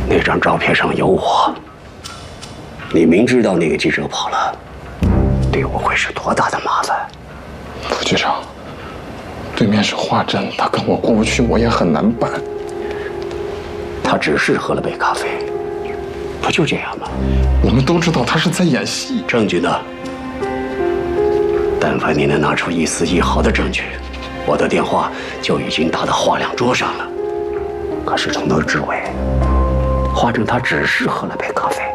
那张照片上有我，你明知道那个记者跑了，对我会是多大的麻烦？ 副局长，对面是华珍，他跟我过不去，我也很难办。 他只是喝了杯咖啡，不就这样吗？ 我们都知道他是在演戏。 证据呢？但凡你能拿出一丝一毫的证据，我的电话就已经打到华亮桌上了。可是从头至尾，华珍他只是喝了杯咖啡。